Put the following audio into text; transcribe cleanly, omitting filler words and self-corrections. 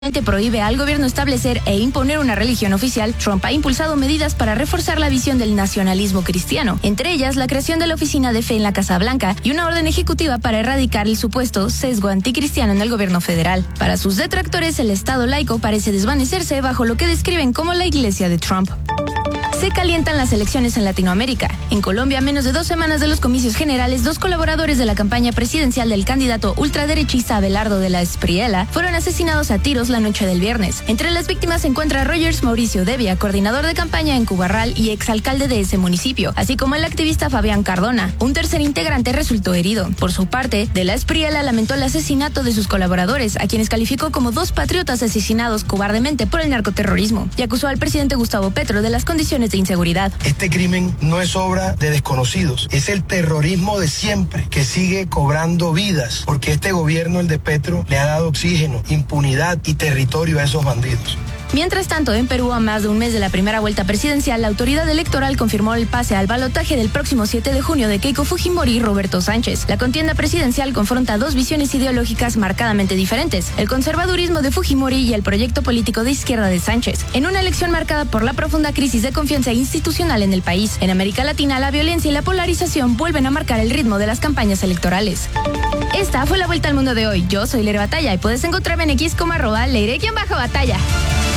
prohíbe al gobierno establecer e imponer una religión oficial, Trump ha impulsado medidas para reforzar la visión del nacionalismo cristiano, entre ellas la creación de la Oficina de Fe en la Casa Blanca y una orden ejecutiva para erradicar el supuesto sesgo anticristiano en el gobierno federal. Para sus detractores, el Estado laico parece desvanecerse bajo lo que describen como la Iglesia de Trump. Se calientan las elecciones en Latinoamérica. En Colombia, a menos de 2 semanas de los comicios generales, 2 colaboradores de la campaña presidencial del candidato ultraderechista Abelardo de la Espriella fueron asesinados a tiros la noche del viernes. Entre las víctimas se encuentra Rogers Mauricio Devia, coordinador de campaña en Cubarral y exalcalde de ese municipio, así como el activista Fabián Cardona. Un tercer integrante resultó herido. Por su parte, de la Espriella lamentó el asesinato de sus colaboradores, a quienes calificó como 2 patriotas asesinados cobardemente por el narcoterrorismo, y acusó al presidente Gustavo Petro de las condiciones de inseguridad. Este crimen no es obra de desconocidos, es el terrorismo de siempre que sigue cobrando vidas, porque este gobierno, el de Petro, le ha dado oxígeno, impunidad y territorio a esos bandidos. Mientras tanto, en Perú, a más de un mes de la primera vuelta presidencial, la autoridad electoral confirmó el pase al balotaje del próximo 7 de junio de Keiko Fujimori y Roberto Sánchez. La contienda presidencial confronta 2 visiones ideológicas marcadamente diferentes: el conservadurismo de Fujimori y el proyecto político de izquierda de Sánchez, en una elección marcada por la profunda crisis de confianza institucional en el país. En América Latina, la violencia y la polarización vuelven a marcar el ritmo de las campañas electorales. Esta fue la Vuelta al Mundo de hoy. Yo soy Leire Batalla y puedes encontrarme en X como @Leire_Batalla.